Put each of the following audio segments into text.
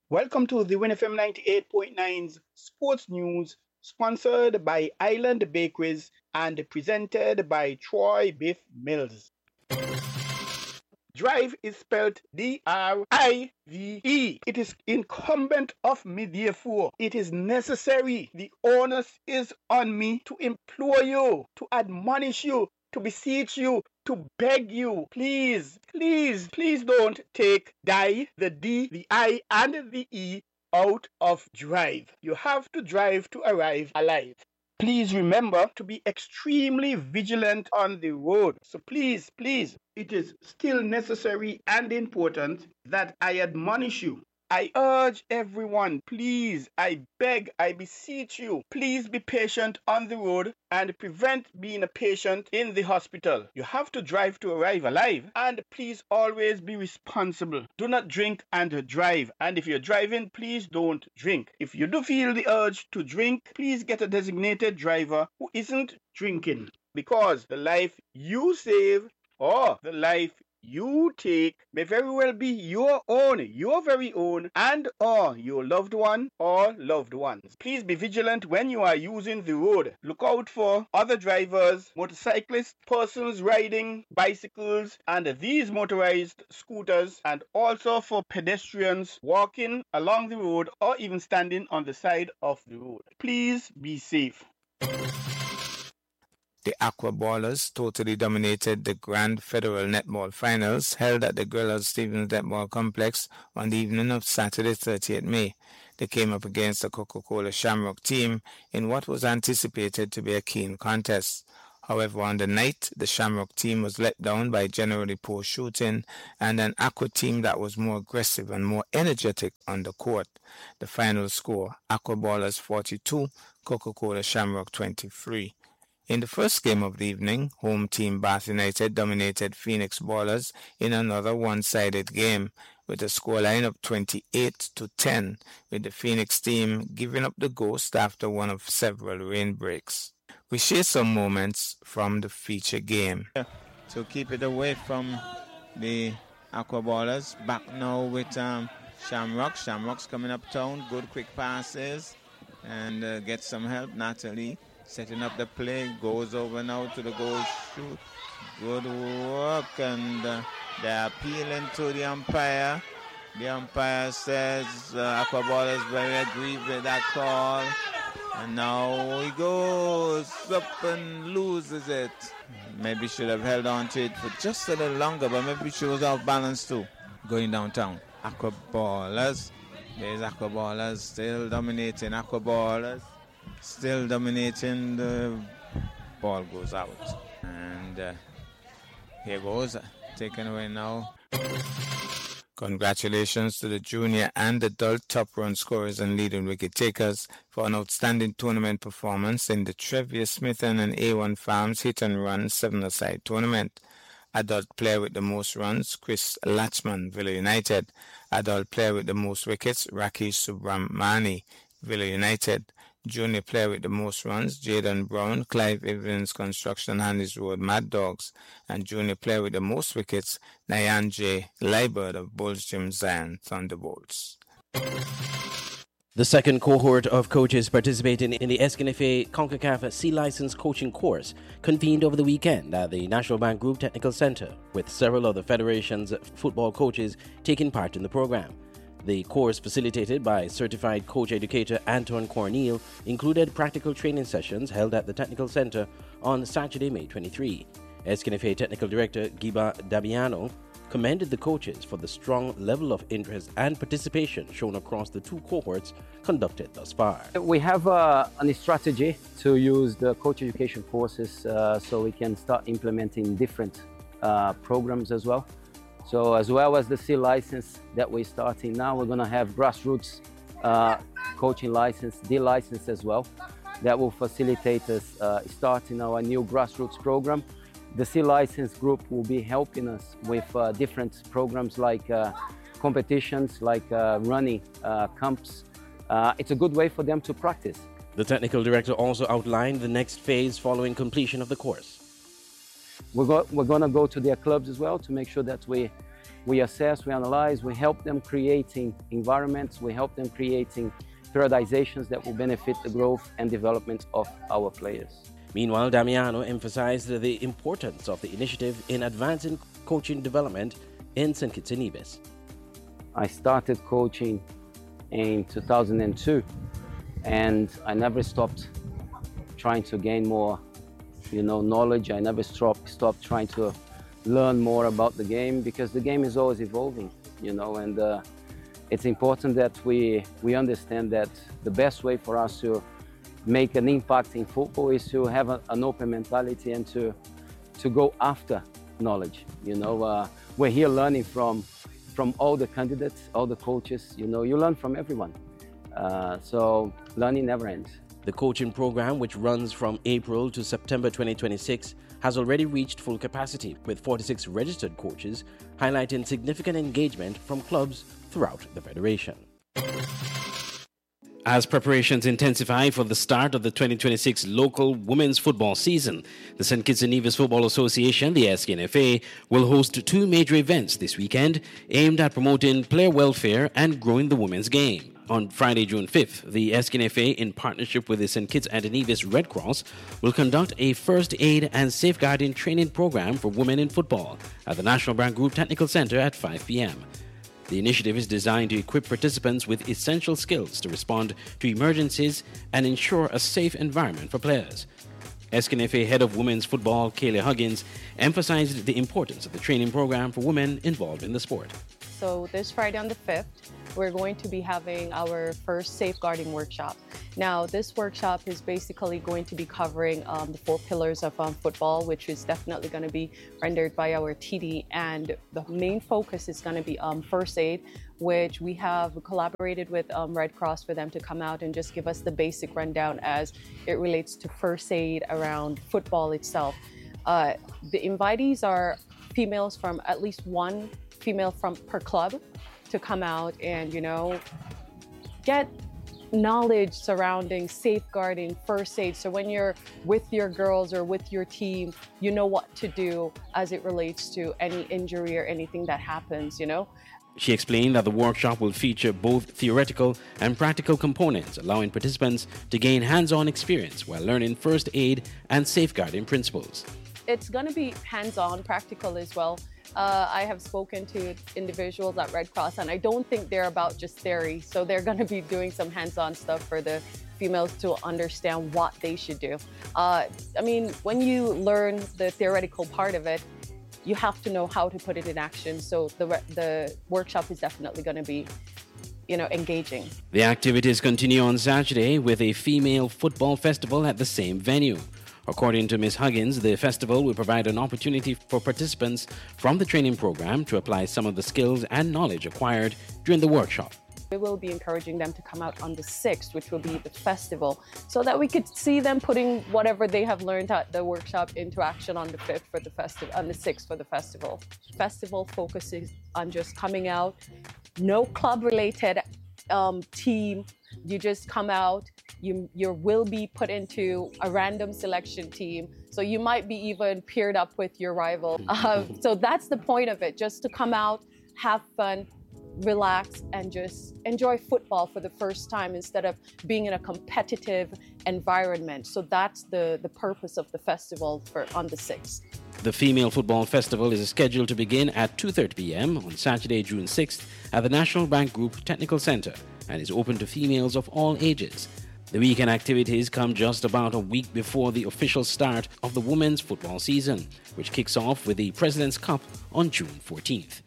Welcome to the WinFM 98.9's Sports News, sponsored by Island Bakeries and presented by Troy Biff Mills. Drive is spelled Drive. It is incumbent of me, therefore. It is necessary. The onus is on me to implore you, to admonish you, to beseech you, to beg you. Please, please, please don't take the D, the I, and the E out of drive. You have to drive to arrive alive. Please remember to be extremely vigilant on the road. So please, please, it is still necessary and important that I admonish you. I urge everyone, please, I beg, I beseech you, please be patient on the road and prevent being a patient in the hospital. You have to drive to arrive alive, and please always be responsible. Do not drink and drive, and if you're driving, please don't drink. If you do feel the urge to drink, please get a designated driver who isn't drinking, because the life you save or the life you take may very well be your own, your very own, and or your loved one or loved ones. Please be vigilant when you are using the road. Look out for other drivers, motorcyclists, persons riding bicycles and these motorized scooters, and also for pedestrians walking along the road or even standing on the side of the road. Please be safe. The Aqua Ballers totally dominated the Grand Federal Netball Finals held at the Gorillas Stevens Netball Complex on the evening of Saturday, 30th May. They came up against the Coca-Cola Shamrock team in what was anticipated to be a keen contest. However, on the night, the Shamrock team was let down by generally poor shooting and an Aqua team that was more aggressive and more energetic on the court. The final score, Aqua Ballers 42, Coca-Cola Shamrock 23. In the first game of the evening, home team Bath United dominated Phoenix Ballers in another one-sided game with a scoreline of 28-10, with the Phoenix team giving up the ghost after one of several rain breaks. We share some moments from the feature game. To keep it away from the Aqua Ballers. Back now with Shamrock. Shamrock's coming uptown. Good quick passes and get some help. Natalie setting up the play, goes over now to the goal shoot. Good work, and they're appealing to the umpire. The umpire says Aquaball is very aggrieved with that call. And now he goes up and loses it. Maybe should have held on to it for just a little longer, but maybe she was off balance too. Going downtown. Aquaballers. There's Aquaballers still dominating. Aquaballers still dominating. The ball goes out. And here goes. Taken away now. Congratulations to the junior and adult top run scorers and leading wicket takers for an outstanding tournament performance in the Trevier Smith and A1 Farms Hit and Run 7-a-side tournament. Adult player with the most runs, Chris Latchman, Villa United. Adult player with the most wickets, Rakesh Subramani, Villa United. Junior player with the most runs, Jaden Brown, Clive Evans Construction Handy's Road Mad Dogs. And junior player with the most wickets, Nyan J. Liebert of Bulls Gym Zion Thunderbolts. The second cohort of coaches participating in the SKNFA CONCACAF C-License coaching course convened over the weekend at the National Bank Group Technical Center, with several of the Federation's football coaches taking part in the program. The course, facilitated by certified coach educator Anton Cornel, included practical training sessions held at the Technical Center on Saturday, May 23. SKNFA Technical Director Giba Dabiano commended the coaches for the strong level of interest and participation shown across the two cohorts conducted thus far. We have a strategy to use the coach education courses so we can start implementing different programs as well. So as well as the C license that we're starting now, we're going to have grassroots coaching license, D license as well. That will facilitate us starting our new grassroots program. The C license group will be helping us with different programs like competitions, like running camps. It's a good way for them to practice. The technical director also outlined the next phase following completion of the course. We're going to go to their clubs as well to make sure that we we assess, we analyze, we help them creating environments, we help them creating periodizations that will benefit the growth and development of our players. Meanwhile, Damiano emphasized the importance of the initiative in advancing coaching development in St. Kitts and Nevis. I started coaching in 2002, and I never stopped trying to gain more, knowledge. I never stopped trying to learn more about the game, because the game is always evolving, and it's important that we understand that the best way for us to make an impact in football is to have an open mentality and to go after knowledge. We're here learning from all the candidates, all the coaches. You learn from everyone. So learning never ends. The coaching program, which runs from April to September 2026, has already reached full capacity, with 46 registered coaches, highlighting significant engagement from clubs throughout the Federation. As preparations intensify for the start of the 2026 local women's football season, the St. Kitts and Nevis Football Association, the SKNFA, will host two major events this weekend aimed at promoting player welfare and growing the women's game. On Friday, June 5th, the SKNFA, in partnership with the St. Kitts and Nevis Red Cross, will conduct a first aid and safeguarding training program for women in football at the National Bank Group Technical Center at 5 p.m. The initiative is designed to equip participants with essential skills to respond to emergencies and ensure a safe environment for players. SKNFA head of women's football, Kayla Huggins, emphasized the importance of the training program for women involved in the sport. So this Friday on the 5th, we're going to be having our first safeguarding workshop. Now, this workshop is basically going to be covering the 4 pillars of football, which is definitely going to be rendered by our TD. And the main focus is going to be first aid, which we have collaborated with Red Cross for them to come out and just give us the basic rundown as it relates to first aid around football itself. The invitees are females from at least one female from per club to come out and, get knowledge surrounding safeguarding, first aid. So when you're with your girls or with your team, you know what to do as it relates to any injury or anything that happens, She explained that the workshop will feature both theoretical and practical components, allowing participants to gain hands-on experience while learning first aid and safeguarding principles. It's going to be hands-on, practical as well. I have spoken to individuals at Red Cross, and I don't think they're about just theory. So they're going to be doing some hands-on stuff for the females to understand what they should do. When you learn the theoretical part of it, you have to know how to put it in action. So the workshop is definitely going to be, engaging. The activities continue on Saturday with a female football festival at the same venue. According to Ms. Huggins, the festival will provide an opportunity for participants from the training program to apply some of the skills and knowledge acquired during the workshop. We will be encouraging them to come out on the 6th, which will be the festival, so that we could see them putting whatever they have learned at the workshop into action on the 5th for the festival, on the 6th for the festival. Festival focuses on just coming out, no club-related team. You just come out. You will be put into a random selection team. So you might be even paired up with your rival. So that's the point of it, just to come out, have fun, relax, and just enjoy football for the first time instead of being in a competitive environment. So that's the purpose of the festival on the 6th. The Female Football Festival is scheduled to begin at 2:30 p.m. on Saturday, June 6th at the National Bank Group Technical Center and is open to females of all ages. The weekend activities come just about a week before the official start of the women's football season, which kicks off with the President's Cup on June 14th.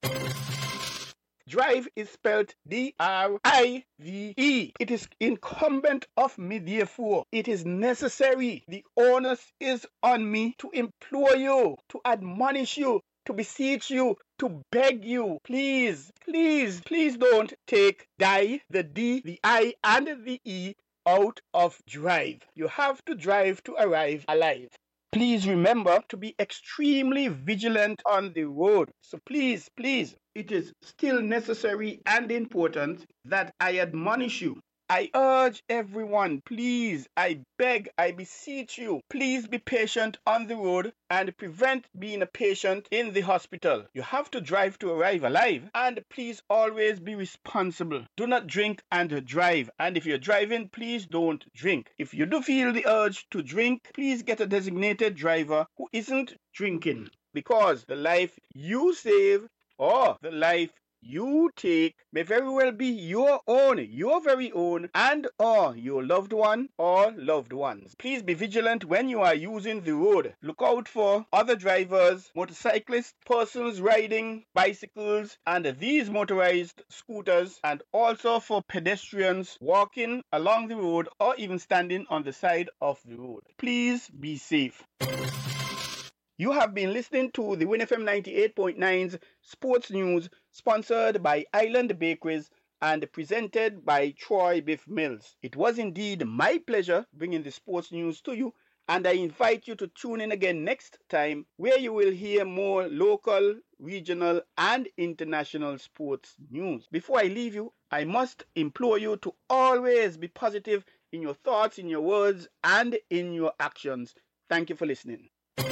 Drive is spelled D-R-I-V-E. It is incumbent of me, therefore. It is necessary. The onus is on me to implore you, to admonish you, to beseech you, to beg you. Please, please, please don't take die, the D, the I, and the E out of drive. You have to drive to arrive alive. Please remember to be extremely vigilant on the road. So please, please, it is still necessary and important that I admonish you I urge everyone, please, I beg, I beseech you, please be patient on the road and prevent being a patient in the hospital. You have to drive to arrive alive, and please always be responsible. Do not drink and drive, and if you're driving, please don't drink. If you do feel the urge to drink, please get a designated driver who isn't drinking, because the life you save or the life you take may very well be your own, your very own, and or your loved one or loved ones. Please be vigilant when you are using the road. Look out for other drivers, motorcyclists, persons riding bicycles and these motorized scooters, and also for pedestrians walking along the road or even standing on the side of the road. Please be safe. You have been listening to the Win FM 98.9's Sports News, sponsored by Island Bakeries and presented by Troy Biff Mills. It was indeed my pleasure bringing the sports news to you, and I invite you to tune in again next time, where you will hear more local, regional, and international sports news. Before I leave you, I must implore you to always be positive in your thoughts, in your words, and in your actions. Thank you for listening.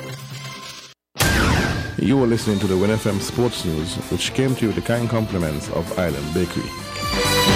You are listening to the Win FM Sports News, which came to you with the kind compliments of Island Bakery.